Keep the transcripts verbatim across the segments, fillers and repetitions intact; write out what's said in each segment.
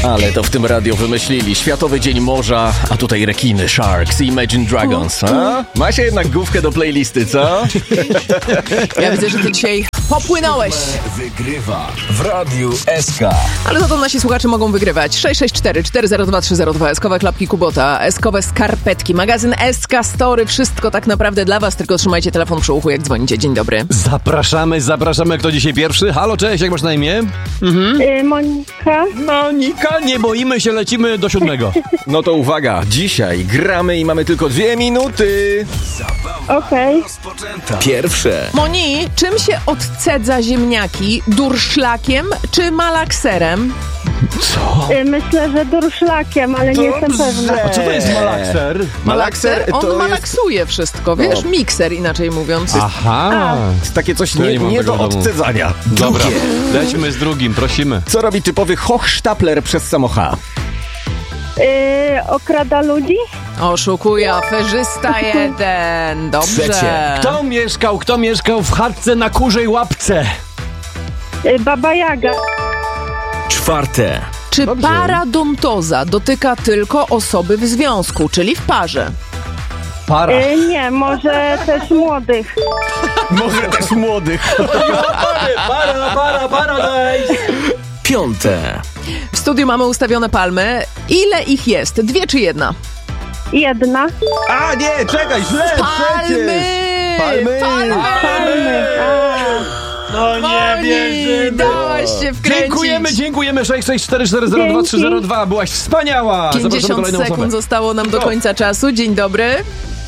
Ale to w tym radio wymyślili. Światowy Dzień Morza, a tutaj rekiny, Sharks i Imagine Dragons. A? Ma się jednak główkę do playlisty, co? Ja widzę, że ty dzisiaj popłynąłeś. Wygrywa w Radiu S K. Ale za to nasi słuchacze mogą wygrywać. sześć sześć cztery cztery zero dwa trzy zero dwa. Eskowe klapki Kubota, eskowe skarpetki, magazyn S K Story. Wszystko tak naprawdę dla was, tylko trzymajcie telefon przy uchu, jak dzwonicie. Dzień dobry. Zapraszamy, zapraszamy. Kto dzisiaj pierwszy? Halo, cześć, jak masz na imię? Mhm. Y, Monika. Monika, nie boimy się, lecimy do siódmego. No to uwaga, dzisiaj gramy i mamy tylko dwie minuty. Okej. Rozpoczęta. Pierwsze. Moni, czym się odcedza ziemniaki? Durszlakiem czy malakserem? Co? Y, myślę, że durszlakiem, ale nie jestem pewna. A co to jest malakser? Malakser On to jest malaksuje wszystko, wiesz? No. Mikser, inaczej mówiąc. Aha. takie coś To ja nie, nie mam nie tego do w domu. odcedzania. Dobra, Drugie. lećmy z drugim, prosimy. Co robi typowy hochsztapler przez samocha? Y, okrada ludzi? Oszukuje, aferzysta jeden. Dobrze. Trzecie. Kto mieszkał, kto mieszkał w chatce na kurzej łapce? Y, Baba Jaga. Czwarte. Czy Dobrze. paradontoza dotyka tylko osoby w związku, czyli w parze? Para. Y, nie, może też młodych. Może też młodych. Para, para, paradise. Piąte. W studiu mamy ustawione palmy. Ile ich jest? Dwie czy jedna? Jedna. A nie, czekaj, źle Palmy! Palmy! Palmy! Palmy. A. No nie Moni, dałaś się wkręcić. Dziękujemy, dziękujemy. sześć sześć cztery cztery zero dwa trzy zero dwa. Byłaś wspaniała. Zapraszamy pięćdziesiąt kolejną sekund osobę. zostało nam do końca czasu. Dzień dobry.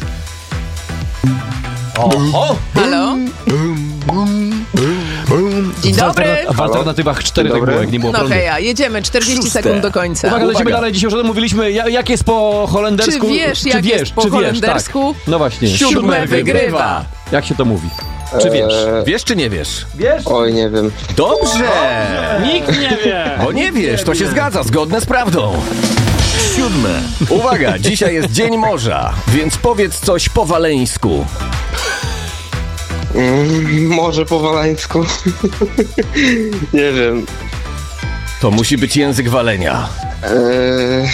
Oho. Halo? Dzień dobry. W alternatywach cztery tak było, jak nie było No prądu. hej, ja jedziemy. czterdzieści Szóste. sekund do końca. Uwaga, lecimy Uwaga. dalej. Dzisiaj już o tym mówiliśmy. Ja- Jak jest po holendersku? Czy wiesz, jak jest po czy wiesz, holendersku? Tak. No właśnie. Siódme wygrywa. Jak się to mówi? Czy wiesz? Wiesz czy nie wiesz? Wiesz? Oj, nie wiem. Dobrze! Nikt nie wie. Bo nie wiesz, to się zgadza, zgodne z prawdą. Siódme. Uwaga, dzisiaj jest Dzień Morza, więc powiedz coś po waleńsku. Mm, może po walańsku. Nie wiem. To musi być język walenia. Eee...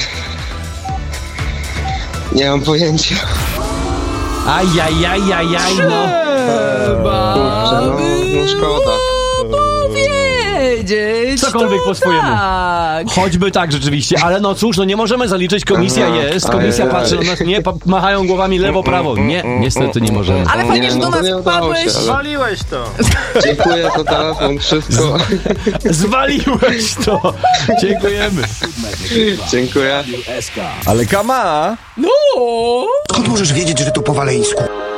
Nie mam pojęcia. Ajajajajaj, no. Kurczę, no, no szkoda. Wiedzieć. Cokolwiek to po swojemu. Tak. Choćby tak rzeczywiście, ale no cóż, no nie możemy zaliczyć, komisja Aha, jest, komisja ajajaj. patrzy na nas, nie, pa- machają głowami lewo, prawo. Nie, niestety nie możemy. Ale fajnie, Nie, że do no to nas nie udało wpadłeś. się, ale- Zwaliłeś to. Dziękuję za telefon, wszystko. Zwaliłeś to. Dziękujemy. Dziękuję. S K. Ale kama! No. Skąd możesz wiedzieć, że to po waleńsku?